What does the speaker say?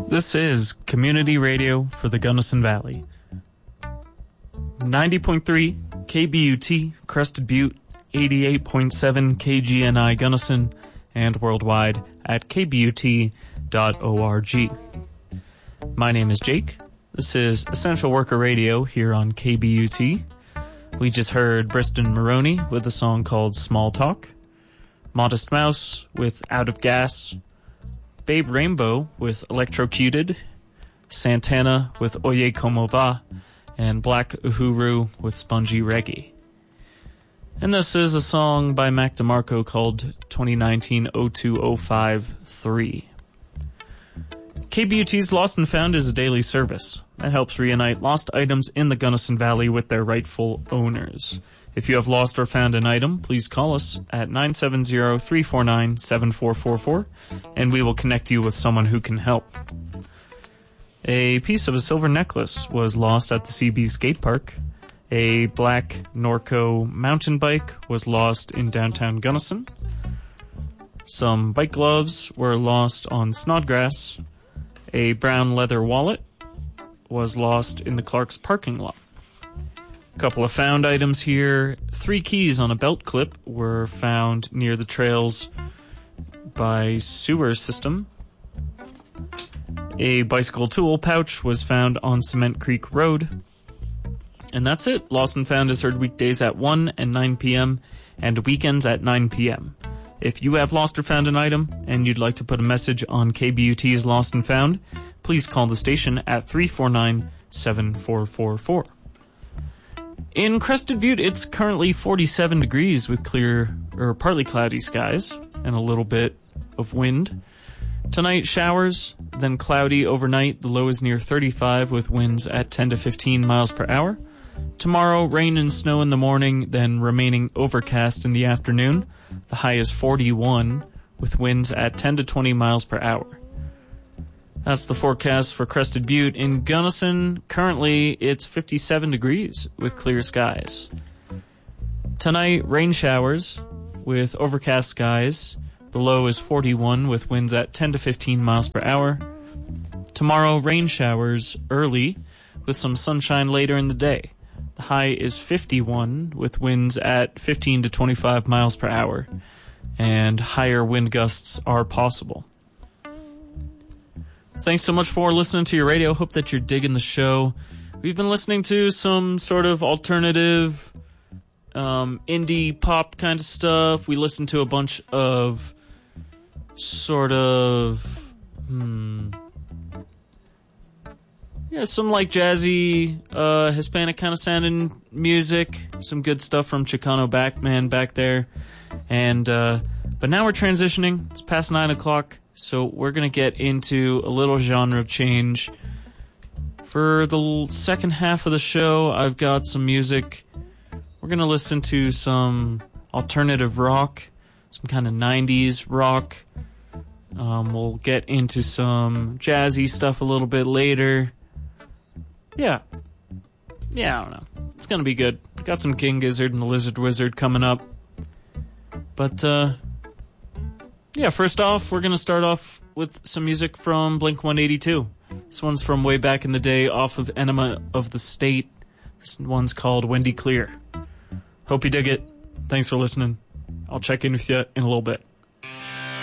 This is Community Radio for the Gunnison Valley. 90.3 KBUT, Crested Butte, 88.7 KGNI Gunnison, and worldwide at kbut.org. My name is Jake. This is Essential Worker Radio here on KBUT. We just heard Briston Maroney with a song called Small Talk, Modest Mouse with Out of Gas, Babe Rainbow with Electrocuted, Santana with Oye Como Va, and Black Uhuru with Spongy Reggae. And this is a song by Mac DeMarco called 2019-02-05-3. KBUT's Lost and Found is a daily service that helps reunite lost items in the Gunnison Valley with their rightful owners. If you have lost or found an item, please call us at 970-349-7444, and we will connect you with someone who can help. A piece of a silver necklace was lost at the CB skate park. A black Norco mountain bike was lost in downtown Gunnison. Some bike gloves were lost on Snodgrass. A brown leather wallet was lost in the Clark's parking lot. A couple of found items here. 3 keys on a belt clip were found near the trails by sewer system. A bicycle tool pouch was found on Cement Creek Road. And that's it. Lost and Found is heard weekdays at 1 and 9 p.m. and weekends at 9 p.m. If you have lost or found an item and you'd like to put a message on KBUT's Lost and Found, please call the station at 349-7444. In Crested Butte, it's currently 47 degrees with clear or partly cloudy skies and a little bit of wind. Tonight, showers, then cloudy overnight. The low is near 35 with winds at 10 to 15 miles per hour. Tomorrow, rain and snow in the morning, then remaining overcast in the afternoon. The high is 41 with winds at 10 to 20 miles per hour. That's the forecast for Crested Butte. In Gunnison, currently it's 57 degrees with clear skies. Tonight, rain showers with overcast skies. The low is 41 with winds at 10 to 15 miles per hour. Tomorrow, rain showers early with some sunshine later in the day. The high is 51 with winds at 15 to 25 miles per hour. And higher wind gusts are possible. Thanks so much for listening to your radio. Hope that you're digging the show. We've been listening to some sort of alternative, indie pop kind of stuff. We listened to a bunch of sort of, some like jazzy, Hispanic kind of sounding music. Some good stuff from Chicano Backman back there. And, but now we're transitioning. It's past 9 o'clock. So we're going to get into a little genre change. For the second half of the show, I've got some music. We're going to listen to some alternative rock, some kind of 90s rock. We'll get into some jazzy stuff a little bit later. Yeah, I don't know. It's going to be good. Got some King Gizzard and the Lizard Wizard coming up. But, first off, we're going to start off with some music from Blink-182. This one's from way back in the day off of Enema of the State. This one's called Wendy Clear. Hope you dig it. Thanks for listening. I'll check in with you in a little bit.